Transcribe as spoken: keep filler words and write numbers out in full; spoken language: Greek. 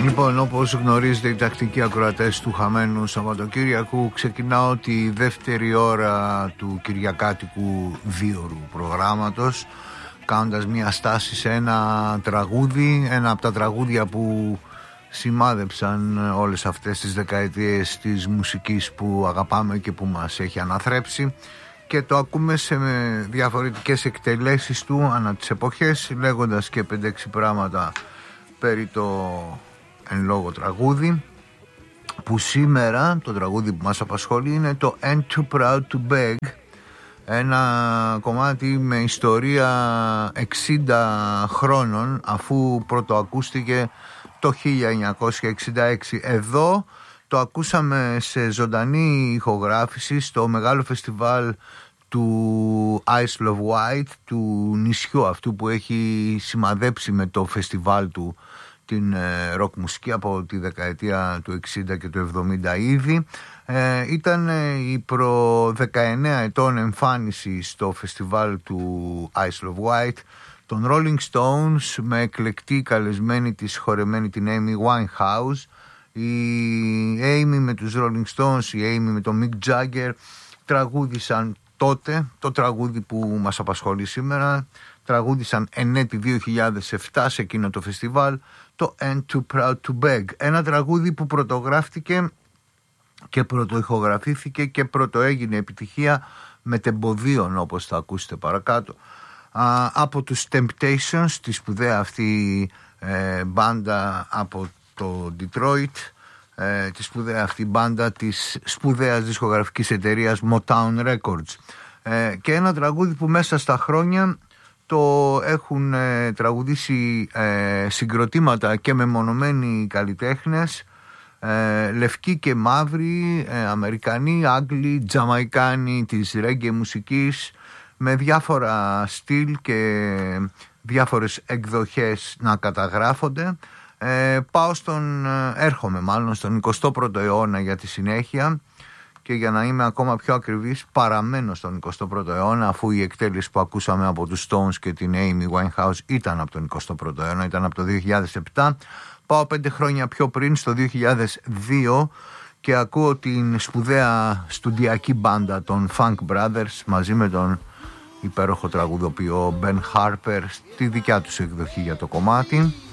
Λοιπόν, όπως γνωρίζετε οι τακτικοί ακροατές του χαμένου Σαββατοκύριακου, ξεκινάω τη δεύτερη ώρα του κυριακάτικου δίωρου προγράμματος, κάνοντας μια στάση σε ένα τραγούδι, ένα από τα τραγούδια που σημάδεψαν όλες αυτές τις δεκαετίες της μουσικής που αγαπάμε και που μας έχει αναθρέψει, και το ακούμε σε διαφορετικές εκτελέσεις του ανά τις εποχές, λέγοντας και πέντε έξι πράγματα περί το εν λόγω τραγούδι, που σήμερα το τραγούδι που μας απασχολεί είναι το And Too Proud to Beg, ένα κομμάτι με ιστορία εξήντα χρόνων, αφού πρωτοακούστηκε το χίλια εννιακόσια εξήντα έξι. Εδώ το ακούσαμε σε ζωντανή ηχογράφηση στο μεγάλο φεστιβάλ του Isle of Wight, του νησιού αυτού που έχει σημαδέψει με το φεστιβάλ του την ροκ μουσική από τη δεκαετία του εξήντα και του εβδομήντα ήδη. Ε, ήταν η προ δεκαεννέα ετών εμφάνιση στο φεστιβάλ του Isle of Wight των Rolling Stones, με εκλεκτή καλεσμένη της χορεμένη την Amy Winehouse. Η Amy με τους Rolling Stones, η Amy με τον Mick Jagger τραγούδισαν τότε το τραγούδι που μας απασχολεί σήμερα. Τραγούδισαν εν έτη δύο χιλιάδες επτά σε εκείνο το φεστιβάλ το And Too Proud to Beg, ένα τραγούδι που πρωτογράφτηκε και πρωτοηχογραφήθηκε και πρωτοέγινε επιτυχία μετεμποδίων, όπως θα ακούσετε παρακάτω, α, από τους Temptations, τη σπουδαία αυτή ε, μπάντα από το Detroit, ε, τη σπουδαία αυτή μπάντα της σπουδαίας δισκογραφικής εταιρείας Motown Records, ε, και ένα τραγούδι που μέσα στα χρόνια το έχουν ε, τραγουδήσει ε, συγκροτήματα και μεμονωμένοι καλλιτέχνες, ε, λευκοί και μαύροι, ε, Αμερικανοί, Άγγλοι, Τζαμαϊκάνοι της ρέγγε μουσικής, με διάφορα στυλ και διάφορες εκδοχές να καταγράφονται. Ε, πάω στον, έρχομαι μάλλον στον εικοστό πρώτο αιώνα για τη συνέχεια, και για να είμαι ακόμα πιο ακριβής παραμένω στον εικοστό πρώτο αιώνα, αφού η εκτέλεση που ακούσαμε από τους Stones και την Amy Winehouse ήταν από τον εικοστό πρώτο αιώνα, ήταν από το δύο χιλιάδες επτά. Πάω πέντε χρόνια πιο πριν, στο δύο χιλιάδες δύο, και ακούω την σπουδαία στουντιακή μπάντα των Funk Brothers μαζί με τον υπέροχο τραγουδοποιό Ben Harper στη δικιά τους εκδοχή για το κομμάτι.